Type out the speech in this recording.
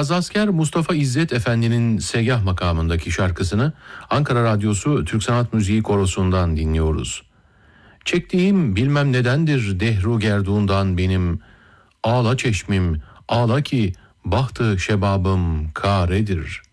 Gazasker Mustafa İzzet Efendi'nin Segah makamındaki şarkısını Ankara Radyosu Türk Sanat Müziği Korosu'ndan dinliyoruz. Çektiğim bilmem nedendir dehru gerduğundan benim, ağla çeşmim ağla ki bahtı şebabım karedir.